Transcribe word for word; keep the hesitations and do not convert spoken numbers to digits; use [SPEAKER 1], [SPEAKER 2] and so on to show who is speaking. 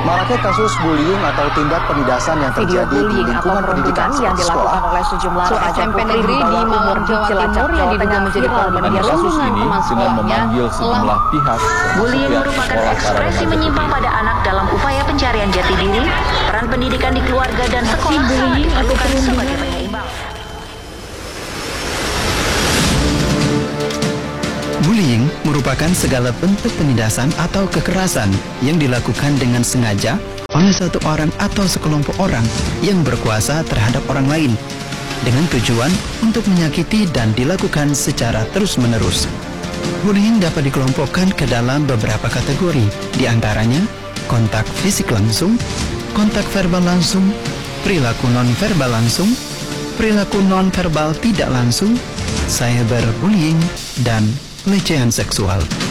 [SPEAKER 1] Maraknya kasus bullying atau tindak penindasan yang
[SPEAKER 2] Video
[SPEAKER 1] terjadi di
[SPEAKER 2] bullying atau
[SPEAKER 1] lingkungan pendidikan
[SPEAKER 2] perundungan yang dilakukan oleh sejumlah
[SPEAKER 3] Seorang
[SPEAKER 2] remaja
[SPEAKER 3] S M P
[SPEAKER 2] putri
[SPEAKER 3] negeri
[SPEAKER 2] di
[SPEAKER 3] di
[SPEAKER 2] bawah
[SPEAKER 3] Malang,
[SPEAKER 2] umur di
[SPEAKER 3] Jawa
[SPEAKER 2] Cilacap,
[SPEAKER 3] Timur yang
[SPEAKER 2] Jawa
[SPEAKER 3] diduga
[SPEAKER 2] Tengah
[SPEAKER 3] menjadi
[SPEAKER 2] viral
[SPEAKER 3] korban
[SPEAKER 2] media
[SPEAKER 4] Kasus
[SPEAKER 2] sosial.
[SPEAKER 4] ini
[SPEAKER 3] teman
[SPEAKER 4] dengan
[SPEAKER 3] sekolahnya
[SPEAKER 4] memanggil
[SPEAKER 3] telah
[SPEAKER 4] sejumlah pihak.
[SPEAKER 5] Bullying
[SPEAKER 4] pihak
[SPEAKER 5] merupakan
[SPEAKER 4] sekolah
[SPEAKER 5] ekspresi
[SPEAKER 4] Karang
[SPEAKER 5] menyimpang pada anak dalam upaya pencarian jati diri, peran pendidikan di keluarga dan sekolah sangat
[SPEAKER 3] bullying atau
[SPEAKER 5] diperlukan
[SPEAKER 3] perundungan.
[SPEAKER 5] sebagai penyeimbang.
[SPEAKER 6] Bullying merupakan segala bentuk penindasan atau kekerasan yang dilakukan dengan sengaja oleh satu orang atau sekelompok orang yang berkuasa terhadap orang lain dengan tujuan untuk menyakiti dan dilakukan secara terus-menerus. Bullying dapat dikelompokkan ke dalam beberapa kategori, di antaranya kontak fisik langsung, kontak verbal langsung, perilaku non-verbal langsung, perilaku non-verbal tidak langsung, cyberbullying, dan pelecehan seksual.